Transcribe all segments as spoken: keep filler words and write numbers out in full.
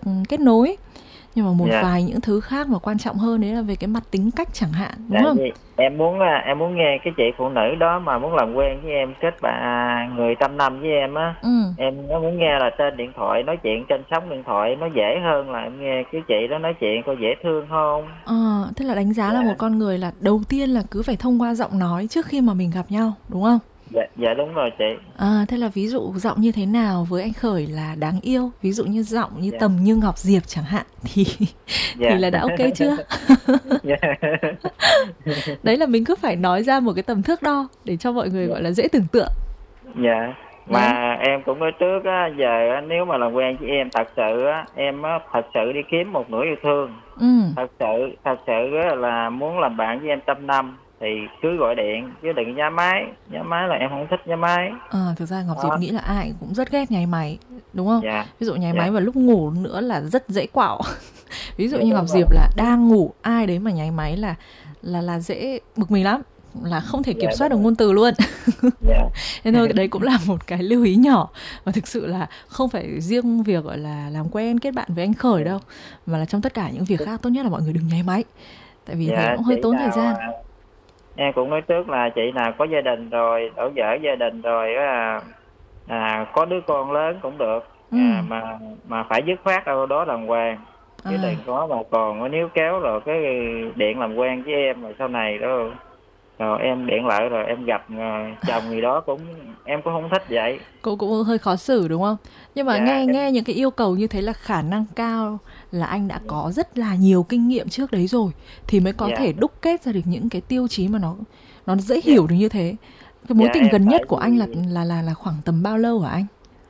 kết nối. Nhưng mà một Dạ. vài những thứ khác mà quan trọng hơn đấy là về cái mặt tính cách chẳng hạn, đúng Tại không? vì em muốn à, em muốn nghe cái chị phụ nữ đó mà muốn làm quen với em, kết bạn người trăm năm với em á. Ừ. Em nó muốn nghe là trên điện thoại, nói chuyện trên sóng điện thoại nó dễ hơn là em nghe cái chị đó nói chuyện coi dễ thương không. Ờ, thế là đánh giá là một Dạ. con người là đầu tiên là cứ phải thông qua giọng nói trước khi mà mình gặp nhau, đúng không? Dạ, dạ đúng rồi chị. À, thế là ví dụ giọng như thế nào với anh Khởi là đáng yêu? Ví dụ như giọng như Dạ. tầm như Ngọc Diệp chẳng hạn thì thì Dạ. là đã ok chưa? Dạ. Đấy là mình cứ phải nói ra một cái tầm thước đo để cho mọi người Dạ. gọi là dễ tưởng tượng. Dạ. Đấy. Mà em cũng nói trước á, giờ á, nếu mà làm quen với em thật sự á, em á thật sự đi kiếm một nửa yêu thương, Ừ. thật sự thật sự á, là muốn làm bạn với em trăm năm thì cứ gọi điện chứ đừng nhá máy. Nhá máy là em không thích nhá máy. Ờ, thực ra Ngọc Diệp Đó. nghĩ là ai cũng rất ghét nháy máy, đúng không? Dạ. Ví dụ nháy Dạ. máy vào lúc ngủ nữa là rất dễ quạo. Ví dụ Dạ như Ngọc đúng rồi. Diệp là đang ngủ, ai đấy mà nháy máy là là là dễ bực mình lắm, là không thể Dạ kiểm soát đúng được rồi. ngôn từ luôn. Dạ. Thế thôi, đấy cũng là một cái lưu ý nhỏ. Và thực sự là không phải riêng việc gọi là làm quen kết bạn với anh Khởi đâu, mà là trong tất cả những việc khác tốt nhất là mọi người đừng nháy máy. Tại vì thế Dạ cũng chị hơi tốn thời nào gian. à, em cũng nói trước là chị nào có gia đình rồi, đổ vỡ gia đình rồi á, à, có đứa con lớn cũng được, Ừ. à, mà mà phải dứt khoát đâu đó đàng hoàng, chứ À, đừng có mà còn có níu kéo rồi cái điện làm quen với em rồi sau này đó rồi em điện lại rồi em gặp à, chồng gì đó cũng em cũng không thích vậy. cũng cũng hơi khó xử đúng không? Nhưng mà Dạ nghe em. nghe những cái yêu cầu như thế là khả năng cao là anh đã có rất là nhiều kinh nghiệm trước đấy rồi thì mới có Dạ. thể đúc kết ra được những cái tiêu chí mà nó nó dễ Dạ. hiểu được như thế. Cái mối Dạ tình em gần tại nhất của anh là vì là là là khoảng tầm bao lâu hả anh?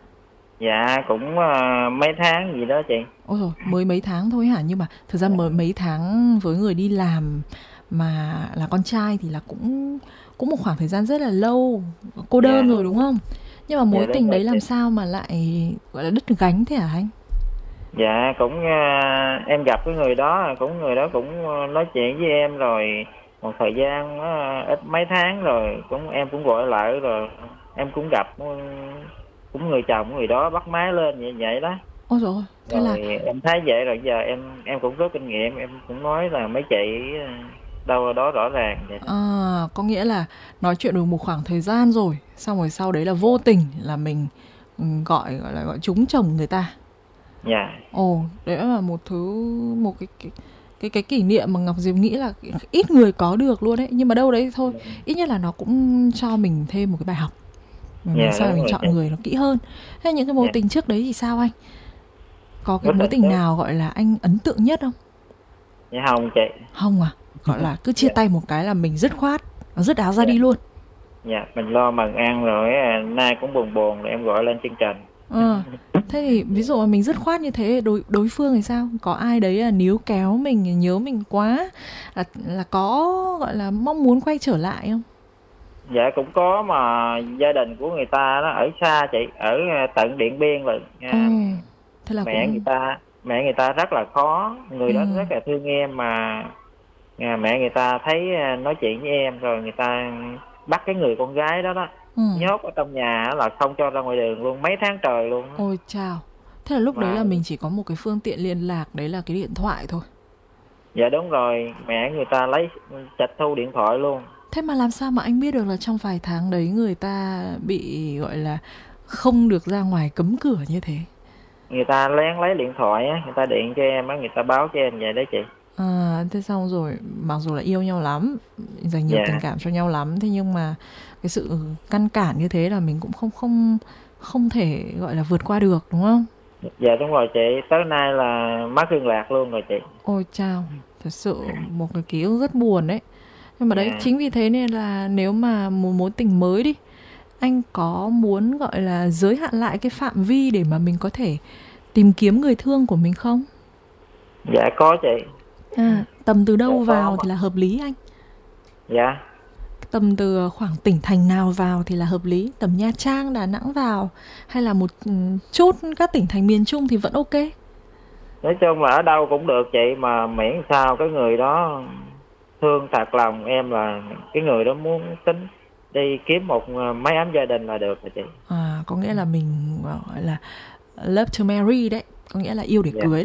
dạ cũng à, mấy tháng gì đó chị. Ôi rồi mới mấy tháng thôi hả? Nhưng mà thực ra Dạ. mới mấy tháng với người đi làm mà là con trai thì là cũng cũng một khoảng thời gian rất là lâu, cô đơn Dạ. rồi đúng không? Nhưng mà Dạ mối đúng tình rồi đấy chị. làm sao mà lại gọi là đứt gánh thế hả anh? Dạ cũng à, em gặp cái người đó cũng người đó cũng à, nói chuyện với em rồi một thời gian à, ít mấy tháng rồi cũng em cũng gọi lại rồi em cũng gặp ừ, cũng người chồng của người đó bắt máy lên vậy vậy đó. Ôi rồi thế là Rồi em thấy vậy rồi giờ em em cũng có kinh nghiệm, em cũng nói là mấy chị à, đâu ở đó rõ ràng vậy đó. à, có nghĩa là nói chuyện được một khoảng thời gian rồi, xong rồi sau đấy là vô tình là mình ừ, gọi gọi là gọi trúng chồng người ta. Dạ. Ồ, đấy là một thứ một cái cái cái cái kỷ niệm mà Ngọc Diệp nghĩ là ít người có được luôn đấy, nhưng mà đâu đấy thôi, ít nhất là nó cũng cho mình thêm một cái bài học. Mình Dạ sau này đúng mình rồi chị. chọn người nó kỹ hơn. Thế những cái mối Dạ tình trước đấy thì sao anh? Có cái rất mối là tình tốt. nào gọi là anh ấn tượng nhất không? Dạ không chị. Không à? Gọi là cứ chia Dạ. tay một cái là mình dứt khoát, dứt áo ra Dạ. đi luôn. Dạ mình lo mần ăn rồi à, nay cũng buồn buồn rồi em gọi lên chương trình. Ờ. Thế thì ví dụ mà mình dứt khoát như thế đối đối phương thì sao? Có ai đấy là níu kéo mình, nhớ mình quá là là có gọi là mong muốn quay trở lại không? Dạ cũng có mà gia đình của người ta nó ở xa chị, ở à, tận Điện Biên rồi. Ồ, À, thế là mẹ người cũng ta mẹ người ta rất là khó, người ừ. đó rất là thương em mà à, mẹ người ta thấy à, nói chuyện với em rồi người ta bắt cái người con gái đó đó Ừ. nhốt ở trong nhà á, là không cho ra ngoài đường luôn mấy tháng trời luôn á. Ôi chào. Thế là lúc đấy Mà là mình chỉ có một cái phương tiện liên lạc đấy là cái điện thoại thôi. dạ đúng rồi, mẹ người ta lấy tịch thu điện thoại luôn. Thế mà làm sao mà anh biết được là trong vài tháng đấy người ta bị gọi là không được ra ngoài cấm cửa như thế? Người ta lén lấy điện thoại á, người ta điện cho em á, người ta báo cho em vậy đấy chị. À, thế xong rồi mặc dù là yêu nhau lắm, dành nhiều tình Dạ. cảm cho nhau lắm, thế nhưng mà cái sự ngăn cản như thế là mình cũng không không không thể gọi là vượt qua được đúng không? Dạ đúng rồi chị, tới nay là mất liên lạc luôn rồi chị. Ôi chao, thật sự một cái ký ức rất buồn đấy. Nhưng mà đấy Dạ. chính vì thế nên là nếu mà một mối tình mới đi, anh có muốn gọi là giới hạn lại cái phạm vi để mà mình có thể tìm kiếm người thương của mình không? Dạ có chị. À, tầm từ Dạ đâu có vào mà. thì là hợp lý anh? Dạ. Tầm từ khoảng tỉnh thành nào vào thì là hợp lý? Tầm Nha Trang, Đà Nẵng vào hay là một ừ, chút các tỉnh thành miền Trung thì vẫn ok? Nói chung là ở đâu cũng được chị, mà miễn sao cái người đó thương thật lòng em, là cái người đó muốn tính đi kiếm một ờ, mái ấm gia đình là được rồi chị. À, có nghĩa là mình gọi là love to marry đấy, có nghĩa là yêu để Dạ. cưới.